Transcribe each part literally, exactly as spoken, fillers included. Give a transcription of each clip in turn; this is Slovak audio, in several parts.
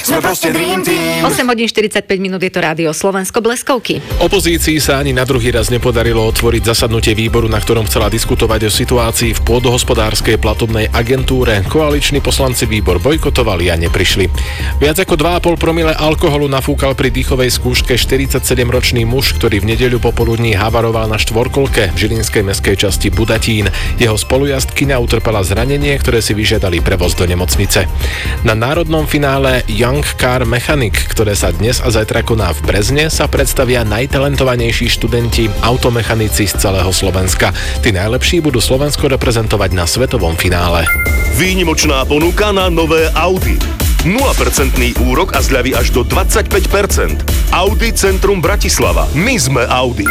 sme proste Dream Team. osem hodín štyridsaťpäť minút, je to Rádio Slovensko Bleskovky. Opozícii sa ani na druhý raz nepodarilo otvoriť zasadnutie výboru, na ktorom chcela diskutovať o situácii v pôdohospodárskej platobnej agentúre. Koaliční poslanci výbor bojkotovali a neprišli. Viac ako dva a pol promile alkoholu nafúkal pri dýchovej skúške štyridsaťsedemročný muž, ktorý v nedeľu popoludní havaroval na štvorkolke v žilinskej mestskej časti Budatín. Jeho spolujazdkyňa utrpela zranenie, ktoré si vyžiadali prevoz do nemocnice. Na národnom finále Young Car Mechanic, ktoré sa dnes a zajtra koná v Brezne, sa predstavia najtalentovanejší študenti automechanici z celého Slovenska. Tí najlepší budú Slovensko reprezentovať na svetovom finále. Výnimočná ponuka na nové Audi. nula percent úrok a zľavy až do dvadsaťpäť percent. Audi Centrum Bratislava. My sme Audi.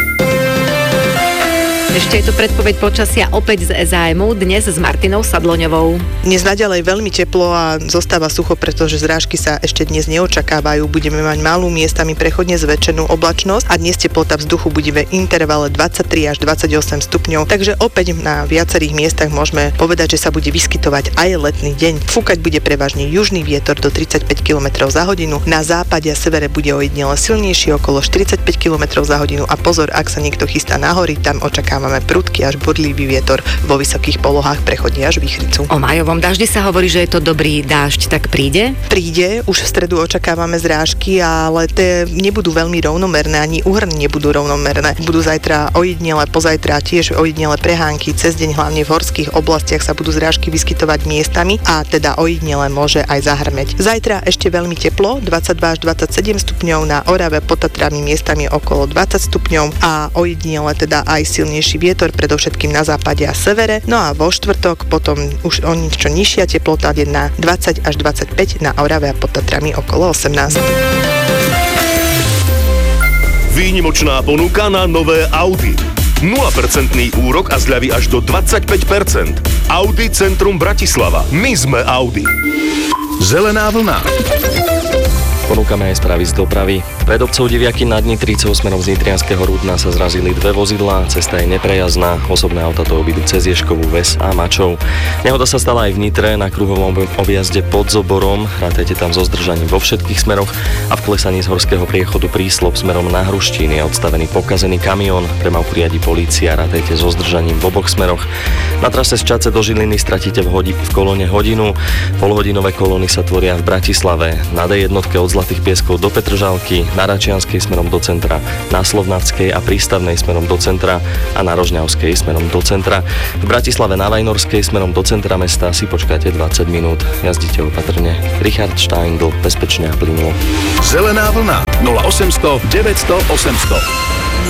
Ešte je tu predpoveď počasia opäť z es á emu, dnes s Martinou Sadloňovou. Dnes naďalej veľmi teplo a zostáva sucho, pretože zrážky sa ešte dnes neočakávajú. Budeme mať malú, miestami prechodne zväčšenú oblačnosť a dnes teplota vzduchu bude v intervale dvadsaťtri až dvadsaťosem stupňov. Takže opäť na viacerých miestach môžeme povedať, že sa bude vyskytovať aj letný deň. Fúkať bude prevažne južný vietor do tridsaťpäť kilometrov za hodinu. Na západe a severe bude ojedinele silnejší okolo štyridsaťpäť kilometrov za hodinu a pozor, ak sa niekto chystá na hory, tam očakáva máme prudký až bodlivý vietor, vo vysokých polohách prechodí až výchricu. O májovom daždi sa hovorí, že je to dobrý dážď, tak príde? Príde, už v stredu očakávame zrážky, ale tie nebudú veľmi rovnomerné, ani úhrny nebudú rovnomerné. Budú zajtra ojedinele, pozajtra tiež ojedinele prehánky, cez deň hlavne v horských oblastiach sa budú zrážky vyskytovať miestami a teda ojedinele môže aj zahrmeť. Zajtra ešte veľmi teplo, dvadsaťdva až dvadsaťsedem stupňov, na Orave pod Tatrami miestami okolo dvadsať stupňov a ojedinele teda aj silnejší vietor, predovšetkým na západe a severe. No a vo štvrtok potom už o niečo nižšia teplota je na dvadsať až dvadsaťpäť, na Orave a pod Tatrami okolo osemnásť. Výnimočná ponuka na nové Audi. nula percent úrok a zľavy až do dvadsaťpäť percent. Audi Centrum Bratislava. My sme Audi. Zelená vlna. Ponúkame aj správy z dopravy. Pred obcov Diviaky nad Nitricou smerom z Nitrianskeho Rudna sa zrazili dve vozidlá, cesta je neprejazdná, osobné auta to obídu cez Ježkovú Ves a Mačov. Nehoda sa stala aj v Nitre na kruhovom objazde pod Zoborom, rátajte tam so zdržaním vo všetkých smeroch a v klesaní z horského priechodu Príslop smerom na Hruštín je odstavený pokazený kamión, premávku riadi polícia, rátajte so zdržaním v oboch smeroch. Na trase z Čace do Žiliny stratíte v, hodi- v kolóne hodinu, polhodinové kolóny sa tvoria v Bratislave, na dé jedna od Zlatých Pieskov do Petržalky, na Račianskej smerom do centra, na Slovnavskej a Prístavnej smerom do centra a na Rožňavskej smerom do centra. V Bratislave na Vajnorskej smerom do centra mesta si počkáte dvadsať minút. Jazdite opatrne. Richard Steindl, bezpečne a plynulo. Zelená vlna nula osemsto deväťsto osemsto.